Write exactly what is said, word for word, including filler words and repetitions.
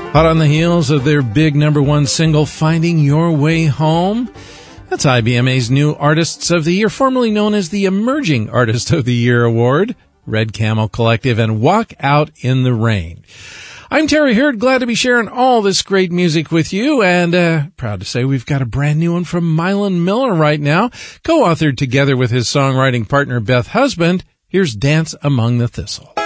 Hot on the heels of their big number one single, Finding Your Way Home. That's I B M A's new Artists of the Year, formerly known as the Emerging Artist of the Year Award, Red Camel Collective and Walk Out in the Rain. I'm Terry Hurd, glad to be sharing all this great music with you, and uh, proud to say we've got a brand new one from Mylan Miller right now, co-authored together with his songwriting partner Beth Husband. Here's Dance Among the Thistle.